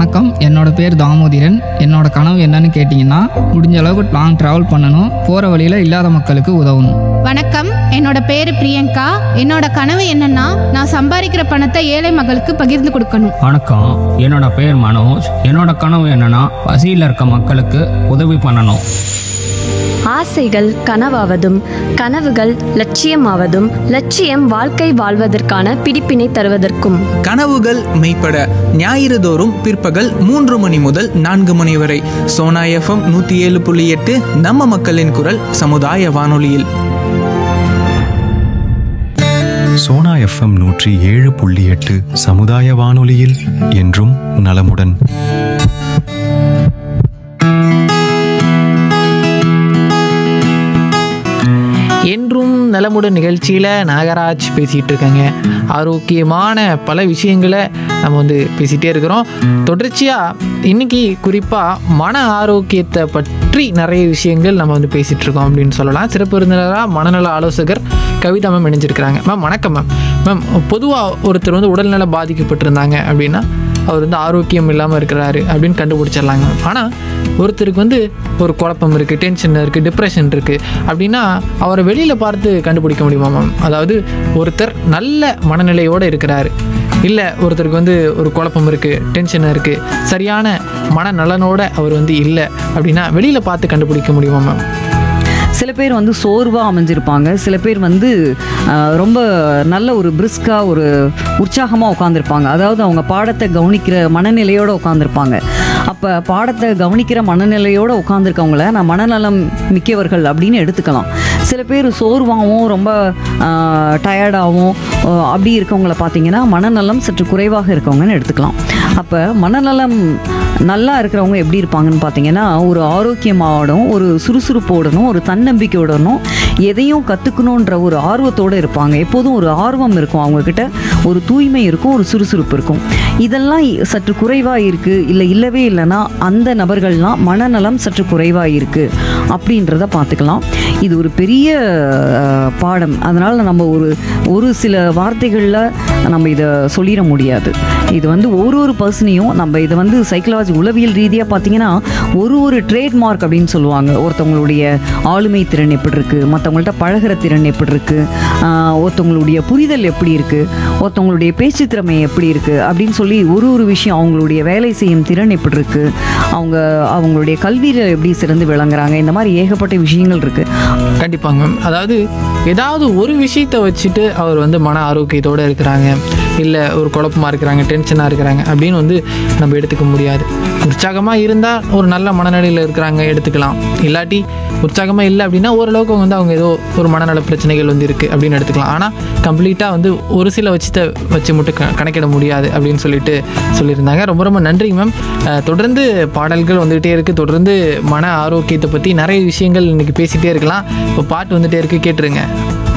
வணக்கம், என்னோட பேர் தாமோதிரன். என்னோட கனவு என்னன்னு கேட்டிங்கன்னா, முடிஞ்ச அளவுக்கு லாங் ட்ராவல் பண்ணணும், போகிற வழியில் இல்லாத மக்களுக்கு உதவணும். வணக்கம், என்னோட பேரு பிரியங்கா. என்னோட கனவு என்னன்னா, நான் சம்பாதிக்கிற பணத்தை ஏழை மக்களுக்கு பகிர்ந்து கொடுக்கணும். வணக்கம், என்னோட பேர் மனோஜ். என்னோட கனவு என்னன்னா, பசியில் இருக்க மக்களுக்கு உதவி பண்ணணும். ஆசைகள் கனவாவதும் கனவுகள் லட்சியமாவதும் லட்சியம் வாழ்க்கை வாழ்வதற்கான பிடிப்பினை தருவதற்கும். கனவுகள் மெய்ப்பட ஞாயிறு தோறும் பிற்பகல் 3 மணி முதல் 4 மணி வரை சோனா FM 107.8 நம்ம மக்களின் குரல் சமுதாய வானொலியில். சோனா FM 107.8 சமுதாய வானொலியில் என்றும் நலமுடன். என்றும் நலமுடன் நிகழ்ச்சியில் நாகராஜ் பேசிகிட்டு இருக்கேங்க. ஆரோக்கியமான பல விஷயங்களை நம்ம பேசிகிட்டே இருக்கிறோம். தொடர்ச்சியாக இன்றைக்கி குறிப்பாக மன ஆரோக்கியத்தை பற்றி நிறைய விஷயங்கள் நம்ம பேசிகிட்டு இருக்கோம் அப்படின்னு சொல்லலாம். சிறப்பு விருந்தினராக மனநல ஆலோசகர் கவிதா மேம் இணைஞ்சிருக்கிறாங்க. மேம் வணக்கம் மேம். மேம், பொதுவாக ஒருத்தர் உடல்நல பாதிக்கப்பட்டிருந்தாங்க அப்படின்னா அவர் ஆரோக்கியம் இல்லாமல் இருக்கிறாரு அப்படின்னு கண்டுபிடிச்சிடலாங்க. ஆனால் ஒருத்தருக்கு ஒரு குழப்பம் இருக்குது, டென்ஷன் இருக்குது, டிப்ரெஷன் இருக்குது அப்படின்னா அவரை வெளியில் பார்த்து கண்டுபிடிக்க முடியுமா மேம்? அதாவது ஒருத்தர் நல்ல மனநிலையோடு இருக்கிறாரு, இல்லை ஒருத்தருக்கு ஒரு குழப்பம் இருக்குது, டென்ஷன் இருக்குது, சரியான மனநலனோடு அவர் இல்லை அப்படின்னா வெளியில் பார்த்து கண்டுபிடிக்க முடியுமா மேம்? சில பேர் சோர்வாக அமைஞ்சிருப்பாங்க, சில பேர் ரொம்ப நல்ல ஒரு பிரிஸ்காக ஒரு உற்சாகமாக உட்காந்துருப்பாங்க. அதாவது அவங்க பாடத்தை கவனிக்கிற மனநிலையோடு உட்காந்துருப்பாங்க. அப்போ பாடத்தை கவனிக்கிற மனநிலையோடு உட்காந்துருக்கவங்கள நான் மனநலம் மிக்கவர்கள் அப்படின்னு எடுத்துக்கலாம். சில பேர் சோர்வாகவும் ரொம்ப டயர்டாகவும் அப்படி இருக்கவங்கள பார்த்திங்கன்னா மனநலம் சற்று குறைவாக இருக்கவங்கன்னு எடுத்துக்கலாம். அப்போ மனநலம் நல்லா இருக்கிறவங்க எப்படி இருப்பாங்கன்னு பார்த்தீங்கன்னா, ஒரு ஆரோக்கியமாகணும், ஒரு சுறுசுறுப்போடணும், ஒரு தன்னம்பிக்கையோடணும், எதையும் கற்றுக்கணுன்ற ஒரு ஆர்வத்தோடு இருப்பாங்க. எப்போதும் ஒரு ஆர்வம் இருக்கும் அவங்கக்கிட்ட, ஒரு தூய்மை இருக்கும், ஒரு சுறுசுறுப்பு இருக்கும். இதெல்லாம் சற்று குறைவாக இருக்குது, இல்லவே இல்லைன்னா அந்த நபர்கள்லாம் மனநலம் சற்று குறைவாக இருக்குது அப்படின்றத பார்த்துக்கலாம். இது ஒரு பெரிய பாடம். அதனால் நம்ம ஒரு சில வார்த்தைகளில் நம்ம இதை சொல்லிட முடியாது. இது ஒரு பர்சனையும் நம்ம இதை சைக்கலாஜி உளவியல் ரீதியாக பார்த்தீங்கன்னா ஒரு ட்ரேட்மார்க் அப்படின்னு சொல்லுவாங்க. ஒருத்தவங்களுடைய ஆளுமை திறன் எப்படி இருக்குது, மற்றவங்கள்ட்ட பழகிற திறன் எப்படி இருக்குது, ஒருத்தவங்களுடைய புரிதல் எப்படி இருக்குது, ஒருத்தவங்களுடைய பேச்சு திறமை எப்படி இருக்குது அப்படின்னு சொல்லி ஒரு விஷயம், அவங்களுடைய வேலை செய்யும் திறன் எப்படி இருக்குது, அவங்களுடைய கல்வியில் எப்படி சிறந்து விளங்குறாங்க, இந்த மாதிரி ஏகப்பட்ட விஷயங்கள் இருக்குது. கண்டிப்பாங்க மேம். அதாவது ஏதாவது ஒரு விஷயத்தை வச்சுட்டு அவர் மன ஆரோக்கியத்தோடு இருக்கிறாங்க, இல்லை ஒரு குழப்பமாக இருக்கிறாங்க, டென்ஷனாக இருக்கிறாங்க அப்படின்னு நம்ம எடுத்துக்க முடியாது. உற்சாகமாக இருந்தால் ஒரு நல்ல மனநிலையில் இருக்கிறாங்க எடுத்துக்கலாம். இல்லாட்டி உற்சாகமாக இல்லை அப்படின்னா ஓரளவுக்கு அவங்க ஏதோ ஒரு மனநல பிரச்சனைகள் இருக்குது அப்படின்னு எடுத்துக்கலாம். ஆனால் கம்ப்ளீட்டாக ஒரு சில வச்சு மட்டும் கணக்கிட முடியாது அப்படின்னு சொல்லியிருந்தாங்க. ரொம்ப ரொம்ப நன்றிங்க மேம். தொடர்ந்து பாடல்கள் வந்துகிட்டே இருக்குது. தொடர்ந்து மன ஆரோக்கியத்தை பற்றி நிறைய விஷயங்கள் இன்றைக்கி பேசிகிட்டே இருக்கலாம். இப்போ பாட்டு வந்துகிட்டே இருக்குது, கேட்டுருங்க.